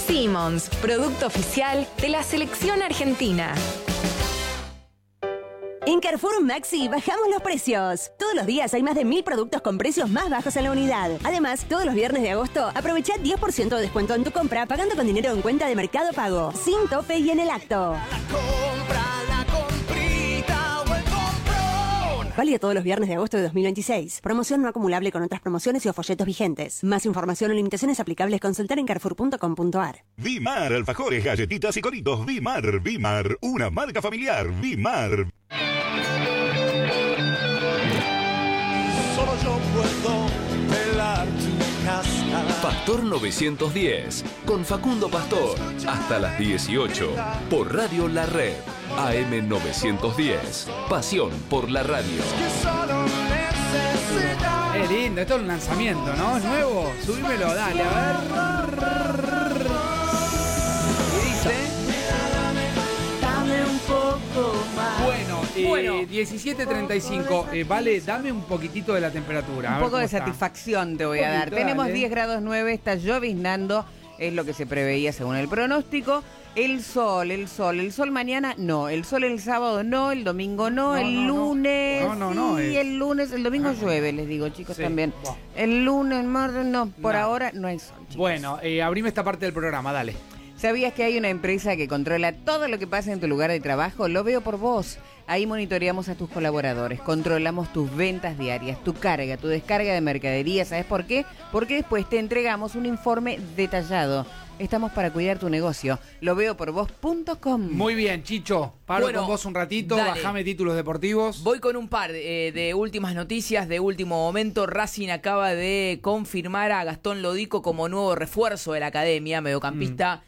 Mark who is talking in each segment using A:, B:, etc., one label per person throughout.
A: Simmons, producto oficial de la selección argentina.
B: En Carrefour Maxi bajamos los precios. Todos los días hay más de 1000 productos con precios más bajos en la unidad. Además, todos los viernes de agosto aprovecha 10% de descuento en tu compra pagando con dinero en cuenta de Mercado Pago, sin tope y en el acto.
C: La comprita o el comprón.
B: Válido todos los viernes de agosto de 2026. Promoción no acumulable con otras promociones y o folletos vigentes. Más información o limitaciones aplicables consultar en carrefour.com.ar.
D: Vimar, alfajores, galletitas y coritos. Vimar, una marca familiar. Vimar.
C: Solo yo puedo pelar tu casca.
E: Pastor 910, con Facundo Pastor, hasta las 18, por Radio La Red, AM 910, pasión por la radio.
C: Que solo necesitas.
F: Es lindo, esto es un lanzamiento, ¿no? ¿Es nuevo? Subímelo, dale, a ver. ¿Qué dice?
C: Dame un poco más.
F: Bueno, 17:35. Vale, dame un poquitito de la temperatura.
G: Un poco de satisfacción te voy a dar. Tenemos
F: dale.
G: 10 grados 9, está lloviznando, es lo que se preveía según el pronóstico. El sol mañana no, el sol el sábado no, el domingo no, el lunes sí, el lunes, el domingo llueve, les digo chicos,
F: sí.
G: también.
F: Wow.
G: El lunes, el martes no, por
F: No.
G: ahora no hay sol, chicos.
F: Bueno, abrime esta parte del programa, dale.
G: ¿Sabías que hay una empresa que controla todo lo que pasa en tu lugar de trabajo? Lo veo por vos. Ahí monitoreamos a tus colaboradores, controlamos tus ventas diarias, tu carga, tu descarga de mercadería. ¿Sabes por qué? Porque después te entregamos un informe detallado. Estamos para cuidar tu negocio. Loveoporvos.com.
F: Muy bien, Chicho. Paro
H: Bueno,
F: con vos un ratito,
H: dale.
F: bajame títulos deportivos.
H: Voy con un par de últimas noticias de último momento. Racing acaba de confirmar a Gastón Lodico como nuevo refuerzo de la academia, mediocampista,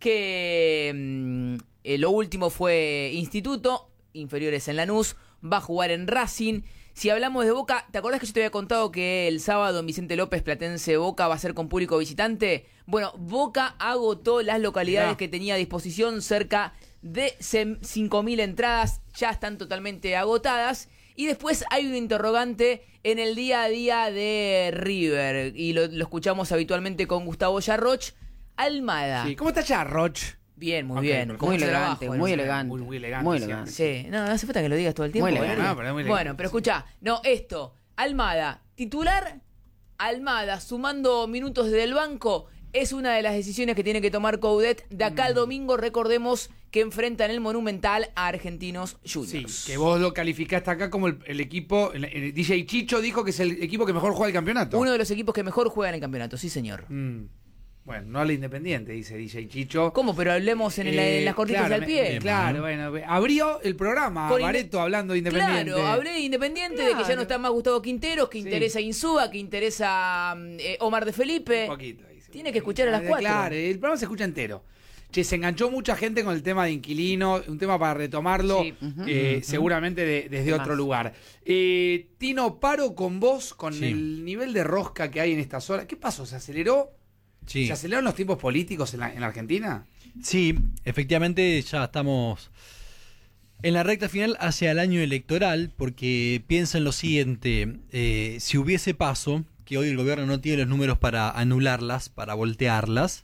H: que lo último fue Instituto, inferiores en Lanús, va a jugar en Racing. Si hablamos de Boca, ¿te acordás que yo te había contado que el sábado en Vicente López Platense Boca va a ser con público visitante? Bueno, Boca agotó las localidades que tenía a disposición, cerca de 5.000 entradas, ya están totalmente agotadas. Y después hay un interrogante en el día a día de River, y lo escuchamos habitualmente con Gustavo Yarroch. Almada.
F: Sí, ¿cómo está Yarroch?
H: Bien, muy
F: Ok,
H: bien.
F: perfecto.
H: Con
G: Muy
H: mucho
G: elegante,
H: trabajo,
G: muy
H: ¿no?
G: elegante.
F: Muy elegante.
G: Muy
F: siempre.
G: elegante.
H: Sí, no hace falta que lo digas todo el tiempo.
G: Muy
H: ¿verdad?
G: elegante.
F: No, pero es muy elegante.
H: Bueno, pero escuchá, no, esto, Almada, titular, Almada, sumando minutos desde el banco, es una de las decisiones que tiene que tomar Coudet. De acá al domingo, recordemos que enfrentan el Monumental a Argentinos
F: Sí,
H: Juniors.
F: que vos lo calificaste acá como el equipo. El DJ Chicho dijo que es el equipo que mejor juega el campeonato.
H: Uno de los equipos que mejor juegan en el campeonato, sí señor.
F: Bueno, no al Independiente, dice DJ Chicho.
H: ¿Cómo? Pero hablemos en las cortitas
F: claro,
H: al pie.
F: Claro, bueno, abrió el programa
H: Con
F: Bareto hablando de Independiente.
H: Claro, hablé de Independiente, de que ya no está más Gustavo Quinteros, que
F: Sí.
H: interesa Insúa, que interesa Omar de Felipe.
F: Un poquito, dice.
H: Tiene que escuchar a las 4.
F: Claro, el programa se escucha entero. Che, se enganchó mucha gente con el tema de inquilino, un tema para retomarlo,
G: Sí.
F: seguramente desde otro lugar. Tino, paro con vos, con el nivel de rosca que hay en estas horas. ¿Qué pasó? ¿Se aceleró?
I: Sí.
F: ¿Se aceleraron los tiempos políticos en la Argentina?
I: Sí, efectivamente ya estamos en la recta final hacia el año electoral, porque piensa en lo siguiente, si hubiese paso, que hoy el gobierno no tiene los números para anularlas, para voltearlas,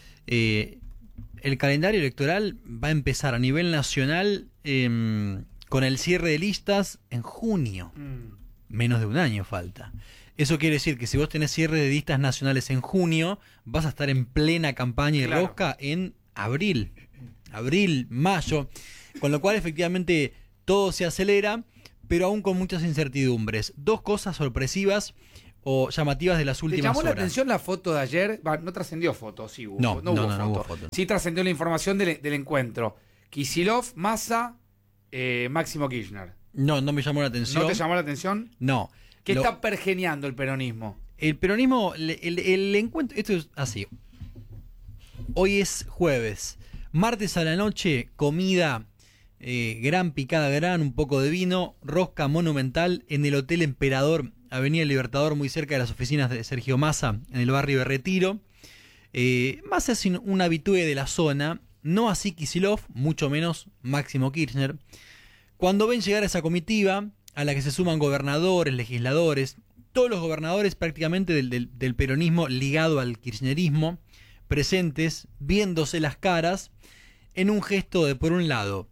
I: el calendario electoral va a empezar a nivel nacional con el cierre de listas en junio. Menos de un año falta. Eso quiere decir que si vos tenés cierre de listas nacionales en junio, vas a estar en plena campaña y
F: Claro.
I: rosca en abril, mayo, con lo cual efectivamente todo se acelera, pero aún con muchas incertidumbres. Dos cosas sorpresivas o llamativas de las
F: ¿Te
I: últimas
F: llamó la
I: horas.
F: atención la foto de ayer? No trascendió foto, sí hubo.
I: No hubo foto.
F: Sí trascendió la información del encuentro. Kicillof, Massa, Máximo Kirchner.
I: No me llamó la atención.
F: ¿No te llamó la atención?
I: No.
F: ¿Qué
I: Lo-
F: está pergeneando el peronismo?
I: El peronismo, el encuentro, esto es así. Hoy es jueves. Martes a la noche, comida, gran picada, un poco de vino, rosca monumental en el Hotel Emperador, Avenida Libertador, muy cerca de las oficinas de Sergio Massa, en el barrio de Retiro. Massa es un habitué de la zona, no así Kicillof, mucho menos Máximo Kirchner. Cuando ven llegar esa comitiva, a la que se suman gobernadores, legisladores, todos los gobernadores prácticamente del peronismo ligado al kirchnerismo, presentes, viéndose las caras, en un gesto de, por un lado,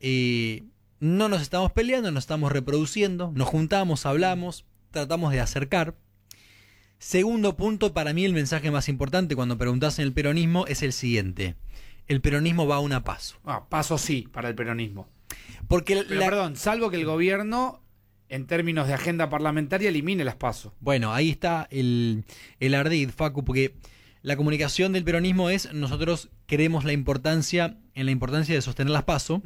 I: no nos estamos peleando, nos estamos reproduciendo, nos juntamos, hablamos, tratamos de acercar. Segundo punto, para mí el mensaje más importante cuando preguntás en el peronismo es el siguiente: el peronismo va a una paso.
F: Paso sí, para el peronismo.
I: Porque
F: perdón, salvo que el gobierno, en términos de agenda parlamentaria, elimine las PASO.
I: Bueno, ahí está el ardid, Facu, porque la comunicación del peronismo es: nosotros queremos la importancia de sostener las PASO.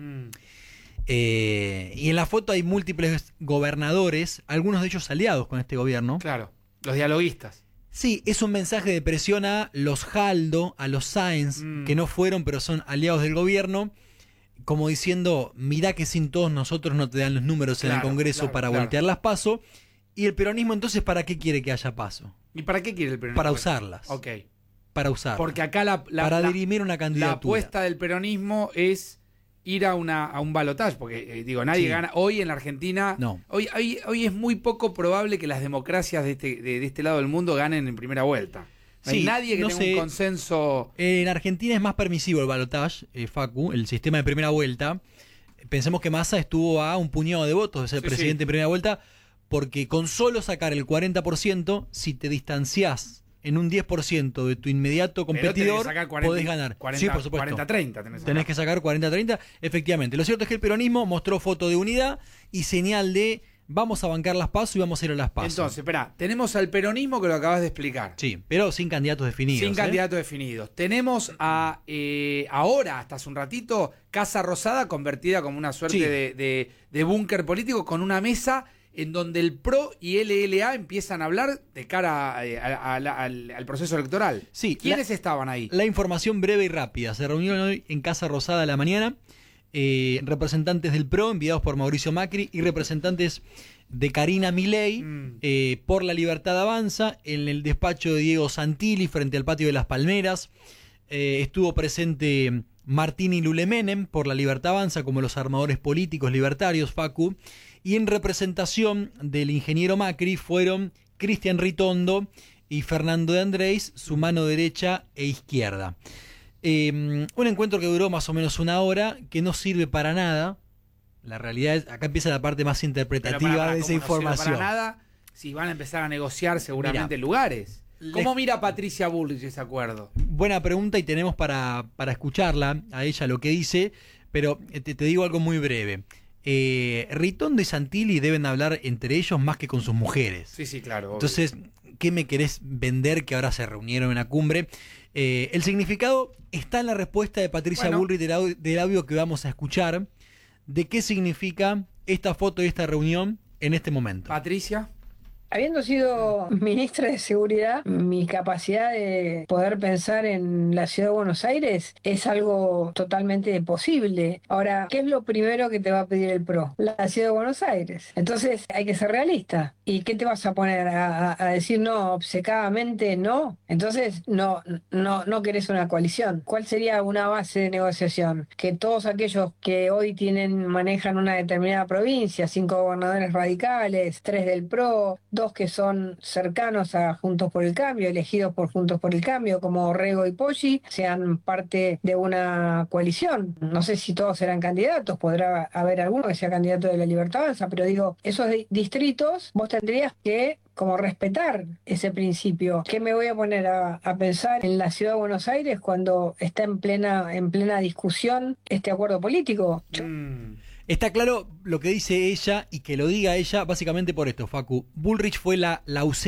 I: Y en la foto hay múltiples gobernadores, algunos de ellos aliados con este gobierno.
F: Claro. Los dialoguistas.
I: Sí, es un mensaje de presión a los Jaldo, a los Sáenz, que no fueron pero son aliados del gobierno, como diciendo: mirá que sin todos nosotros no te dan los números en el Congreso para voltear las PASO. Y el peronismo, entonces, ¿para qué quiere que haya PASO?
F: ¿Y para qué quiere el peronismo?
I: Para usarlas.
F: Ok.
I: Para usarlas.
F: Porque acá
I: para dirimir una candidatura.
F: La apuesta del peronismo es ir a un balotaje, porque nadie gana. Hoy en la Argentina,
I: no.
F: hoy es muy poco probable que las democracias de este lado del mundo ganen en primera vuelta. No hay nadie que tenga un consenso.
I: En Argentina es más permisivo el balotaje, Facu, el sistema de primera vuelta. Pensemos que Massa estuvo a un puñado de votos de ser presidente en primera vuelta, porque con solo sacar el 40%, si te distanciás en un 10% de tu inmediato competidor, podés ganar.
F: 40,
I: sí, por supuesto.
F: 40-30
I: tenés que sacar 40-30, efectivamente. Lo cierto es que el peronismo mostró foto de unidad y señal de: vamos a bancar las PASO y vamos a ir a las PASO.
F: Entonces, espera, tenemos al peronismo que lo acabas de explicar.
I: Sí, pero sin candidatos definidos.
F: Sin candidatos definidos. Tenemos ahora, hasta hace un ratito, Casa Rosada convertida como una suerte de búnker político, con una mesa en donde el PRO y LLA empiezan a hablar de cara al proceso electoral.
I: Sí,
F: ¿Quiénes estaban ahí?
I: La información breve y rápida. Se reunieron hoy en Casa Rosada a la mañana representantes del PRO enviados por Mauricio Macri y representantes de Karina Milei por La Libertad Avanza, en el despacho de Diego Santilli frente al patio de Las Palmeras. Estuvo presente Martín y Lule Menem por La Libertad Avanza como los armadores políticos libertarios, Facu. Y en representación del ingeniero Macri fueron Cristian Ritondo y Fernando de Andrés, su mano derecha e izquierda. Un encuentro que duró más o menos una hora, que no sirve para nada. La realidad es, acá empieza la parte más interpretativa de esa información.
F: No sirve para nada si van a empezar a negociar seguramente lugares. ¿Cómo mira Patricia Bullrich ese acuerdo?
I: Buena pregunta, y tenemos para escucharla a ella lo que dice, pero te digo algo muy breve. Ritondo y Santilli deben hablar entre ellos más que con sus mujeres.
F: Sí, claro. Obvio.
I: Entonces, ¿qué me querés vender que ahora se reunieron en la cumbre? El significado está en la respuesta de Patricia Bullrich del audio que vamos a escuchar, de qué significa esta foto y esta reunión en este momento.
F: Patricia.
J: Habiendo sido ministra de Seguridad, mi capacidad de poder pensar en la Ciudad de Buenos Aires es algo totalmente posible. Ahora, ¿qué es lo primero que te va a pedir el PRO? La Ciudad de Buenos Aires. Entonces, hay que ser realista. ¿Y qué te vas a poner? ¿A decir no, obcecadamente no? Entonces, no querés una coalición. ¿Cuál sería una base de negociación? Que todos aquellos que hoy manejan una determinada provincia, 5 gobernadores radicales, 3 del PRO, 2 que son cercanos a Juntos por el Cambio, elegidos por Juntos por el Cambio, como Orrego y Poggi, sean parte de una coalición. No sé si todos serán candidatos, podrá haber alguno que sea candidato de La Libertad Avanza, pero digo, esos distritos vos tendrías que como respetar ese principio. ¿Qué me voy a poner a pensar en la Ciudad de Buenos Aires cuando está en plena discusión este acuerdo político?
I: Está claro lo que dice ella, y que lo diga ella básicamente por esto, Facu. Bullrich fue la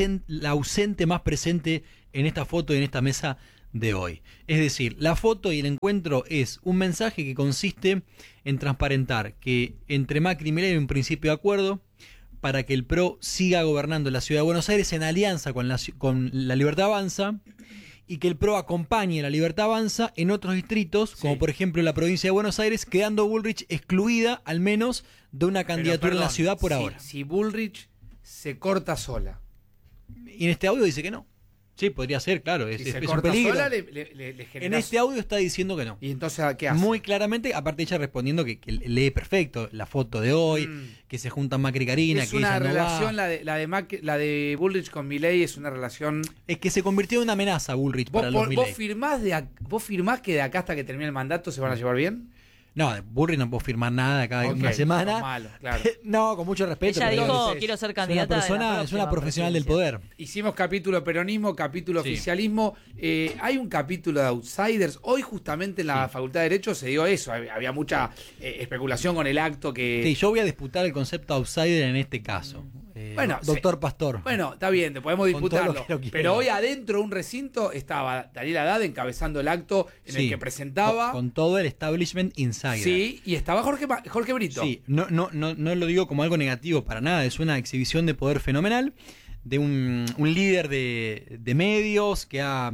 I: ausente más presente en esta foto y en esta mesa de hoy. Es decir, la foto y el encuentro es un mensaje que consiste en transparentar que entre Macri y Milei hay un principio de acuerdo para que el PRO siga gobernando la Ciudad de Buenos Aires en alianza con la Libertad Avanza, y que el PRO acompañe La Libertad Avanza en otros distritos, como por ejemplo la provincia de Buenos Aires, quedando Bullrich excluida al menos de una candidatura en la ciudad por ahora.
F: Si Bullrich se corta sola.
I: Y en este audio dice que no. Sí, podría ser, claro.
F: Si se
I: es un
F: corta
I: peligro.
F: sola, le genera...
I: En este audio está diciendo que no.
F: ¿Y entonces qué hace?
I: Muy claramente, aparte ella respondiendo que lee perfecto la foto de hoy, que se juntan Macri y Karina,
F: Es
I: que
F: una
I: ella no
F: relación,
I: va.
F: la de Bullrich con Milei es una relación...
I: Es que se convirtió en una amenaza Bullrich para los Milei.
F: ¿Vos firmás que de acá hasta que termine el mandato se van a llevar bien?
I: No, de Bullrich no puedo firmar nada de acá en una semana.
F: son malos, claro.
I: No, con mucho respeto.
K: Ella
I: pero
K: dijo,
I: es
K: quiero ser candidata.
I: Es una
K: próxima
I: profesional del
K: presidencia.
I: poder.
F: Hicimos capítulo peronismo, capítulo oficialismo. Hay un capítulo de Outsiders. Hoy justamente en la Facultad de Derecho se dio eso. Había mucha especulación con el acto que...
I: Sí, yo voy a disputar el concepto outsider en este caso.
F: Bueno,
I: doctor Pastor.
F: Bueno, está bien, podemos
I: Con todo lo
F: disputarlo.
I: que lo quiera.
F: Pero hoy adentro de un recinto estaba Daniel Haddad encabezando el acto en el que presentaba...
I: Con todo el establishment insider.
F: Sí, y estaba Jorge Brito.
I: Sí, no lo digo como algo negativo para nada. Es una exhibición de poder fenomenal de un líder de medios que ha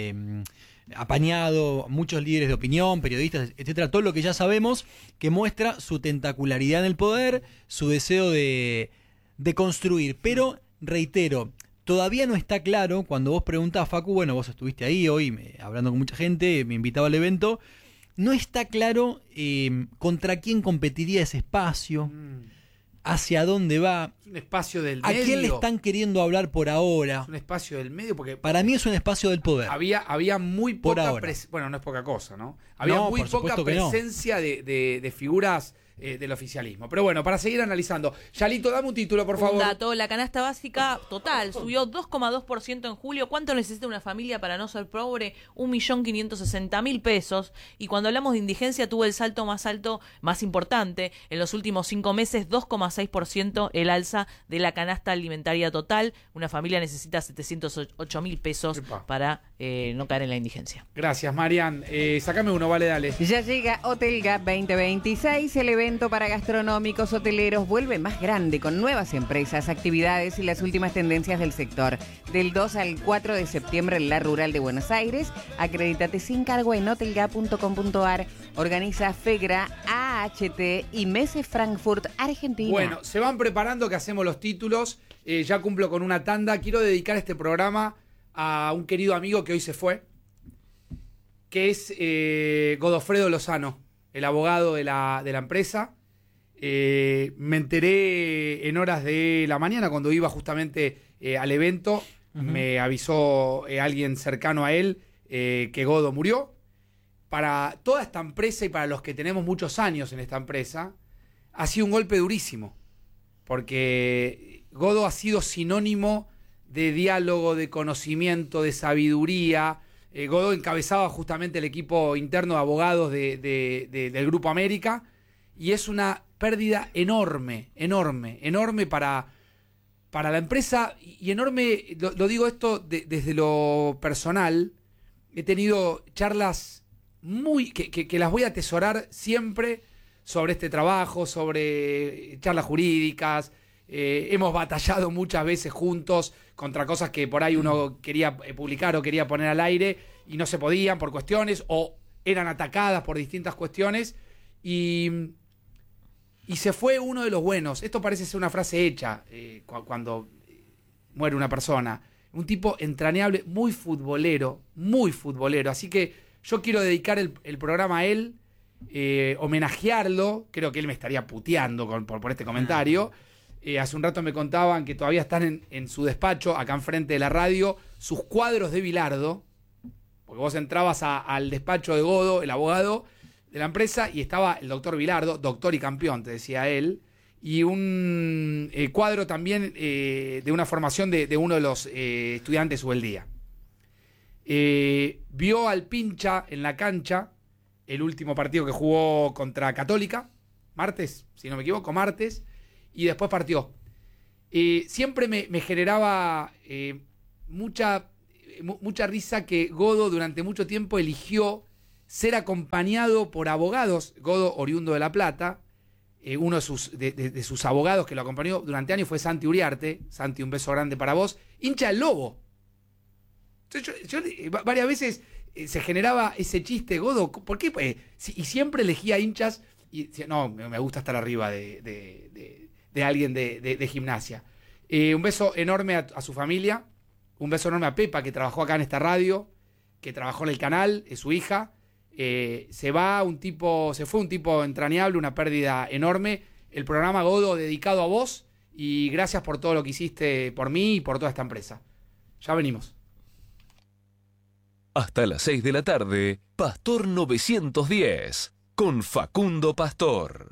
I: apañado muchos líderes de opinión, periodistas, etcétera, todo lo que ya sabemos, que muestra su tentacularidad en el poder, su deseo de construir. Pero, reitero, todavía no está claro, cuando vos preguntás, Facu, bueno, vos estuviste ahí hoy hablando con mucha gente, me invitaba al evento, no está claro contra quién competiría ese espacio, hacia dónde va,
F: Es un espacio del
I: a
F: medio.
I: quién le están queriendo hablar por ahora.
F: Es un espacio del medio porque...
I: Para mí es un espacio del poder.
F: Había muy
I: Por
F: poca...
I: ahora.
F: Bueno, no es poca cosa, ¿no? Había
I: No,
F: muy
I: por
F: poca
I: supuesto que no.
F: presencia de figuras del oficialismo. Pero bueno, para seguir analizando. Yalito, dame un título, por favor.
K: Un dato, la canasta básica total subió 2,2% en julio. ¿Cuánto necesita una familia para no ser pobre? 1.560.000 pesos. Y cuando hablamos de indigencia, tuvo el salto, más importante. En los últimos 5 meses, 2,6% el alza de la canasta alimentaria total. Una familia necesita 708.000 pesos para no caer en la indigencia.
F: Gracias, Marian. Sácame uno, vale, dale.
G: Ya llega Hotel Gap 2026, el evento para gastronómicos hoteleros vuelve más grande con nuevas empresas, actividades y las últimas tendencias del sector. Del 2 al 4 de septiembre en la Rural de Buenos Aires. Acredítate sin cargo en hotelgap.com.ar. Organiza FEGRA, AHT y Messe Frankfurt, Argentina.
F: Bueno, se van preparando que hacemos los títulos. Ya cumplo con una tanda. Quiero dedicar este programa a un querido amigo que hoy se fue, que es Godofredo Lozano, el abogado de la empresa. Me enteré en horas de la mañana cuando iba justamente al evento. Me avisó alguien cercano a él que Godo murió. Para toda esta empresa y para los que tenemos muchos años en esta empresa, ha sido un golpe durísimo, porque Godo ha sido sinónimo de diálogo, de conocimiento, de sabiduría. Godo encabezaba justamente el equipo interno de abogados del Grupo América, y es una pérdida enorme para la empresa, y enorme, lo digo esto desde lo personal. He tenido charlas que las voy a atesorar siempre sobre este trabajo, sobre charlas jurídicas. Hemos batallado muchas veces juntos contra cosas que por ahí uno quería publicar o quería poner al aire y no se podían por cuestiones, o eran atacadas por distintas cuestiones, y se fue uno de los buenos. Esto parece ser una frase hecha cuando muere una persona. Un tipo entrañable, muy futbolero, así que yo quiero dedicar el programa a él, homenajearlo. Creo que él me estaría puteando por este comentario. Hace un rato me contaban que todavía están en su despacho, acá enfrente de la radio, sus cuadros de Bilardo, porque vos entrabas al despacho de Godo, el abogado de la empresa, y estaba el doctor Bilardo, doctor y campeón, te decía él, y un cuadro también de una formación de uno de los estudiantes Ubeldía. Vio al Pincha en la cancha el último partido que jugó contra Católica, martes, si no me equivoco, y después partió. Siempre me generaba mucha risa que Godo durante mucho tiempo eligió ser acompañado por abogados. Godo, oriundo de La Plata, uno de sus abogados que lo acompañó durante años fue Santi Uriarte. Santi, un beso grande para vos. Hincha del Lobo. Entonces yo varias veces se generaba ese chiste, Godo, ¿por qué? Y siempre elegía hinchas, y decía, no, me gusta estar arriba de alguien de Gimnasia. Un beso enorme a su familia. Un beso enorme a Pepa, que trabajó acá en esta radio, que trabajó en el canal, es su hija. Se fue un tipo entrañable, una pérdida enorme. El programa Godo dedicado a vos y gracias por todo lo que hiciste por mí y por toda esta empresa. Ya venimos.
E: Hasta las 6 de la tarde, Pastor 910, con Facundo Pastor.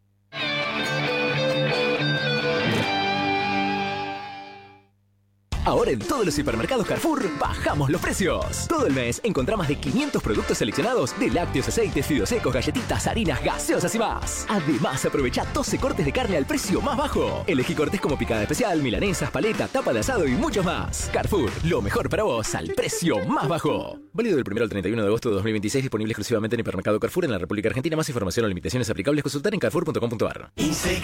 L: Ahora en todos los hipermercados Carrefour bajamos los precios. Todo el mes encontrá más de 500 productos seleccionados de lácteos, aceites, fideos secos, galletitas, harinas, gaseosas y más. Además, aprovecha 12 cortes de carne al precio más bajo. Elegí cortes como picada especial, milanesas, paleta, tapa de asado y muchos más. Carrefour, lo mejor para vos al precio más bajo. Válido del 1 al 31 de agosto de 2026, disponible exclusivamente en hipermercado Carrefour en la República Argentina. Más información o limitaciones aplicables, consultar en carrefour.com.ar.
C: Y sé